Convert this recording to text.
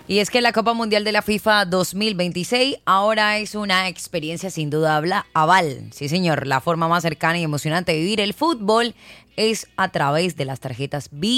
Y es que la Copa Mundial de la FIFA 2026 ahora es una experiencia sin duda aval. Sí, señor, la forma más cercana y emocionante de vivir el fútbol es a través de las tarjetas